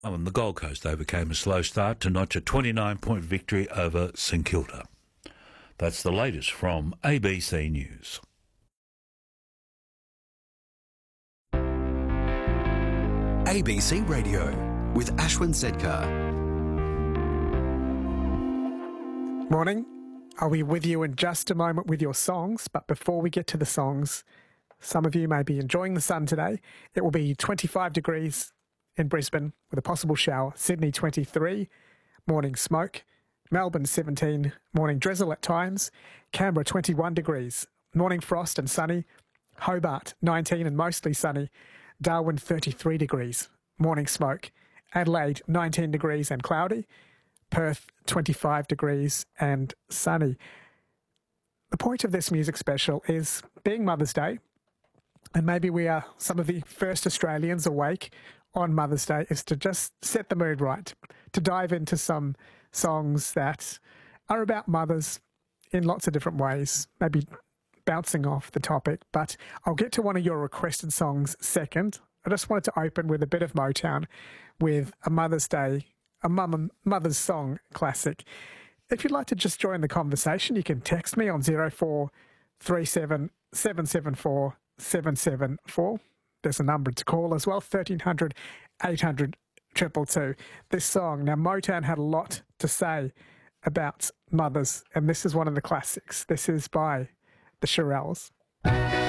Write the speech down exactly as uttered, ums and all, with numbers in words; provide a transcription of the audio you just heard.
Oh, and the Gold Coast overcame a slow start to notch a twenty-nine point victory over St Kilda. That's the latest from A B C News. A B C Radio with Ashwin Sedkar. Morning. I'll be with you in just a moment with your songs, but before we get to the songs, some of you may be enjoying the sun today. It will be twenty-five degrees in Brisbane with a possible shower. Sydney twenty-three, morning smoke. Melbourne seventeen, morning drizzle at times. Canberra twenty-one degrees, morning frost and sunny. Hobart nineteen and mostly sunny. Darwin thirty-three degrees, morning smoke. Adelaide nineteen degrees and cloudy. Perth twenty-five degrees and sunny. The point of this music special is being Mother's Day, and maybe we are some of the first Australians awake on Mother's Day, is to just set the mood right, to dive into some songs that are about mothers in lots of different ways, maybe bouncing off the topic. But I'll get to one of your requested songs second. I just wanted to open with a bit of Motown with a Mother's Day, a mum, mother's song classic. If you'd like to just join the conversation, you can text me on zero four three seven, seven seven four, seven seven four. There's a number to call as well, thirteen hundred, eight hundred, two two two. This song, now Motown had a lot to say about mothers, and this is one of the classics. This is by the Shirelles.